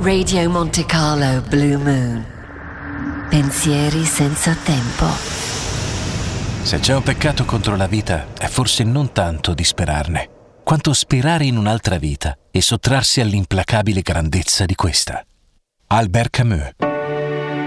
Radio Monte Carlo Blue Moon. Pensieri senza tempo. Se c'è un peccato contro la vita, è forse non tanto disperarne, quanto sperare in un'altra vita e sottrarsi all'implacabile grandezza di questa. Albert Camus.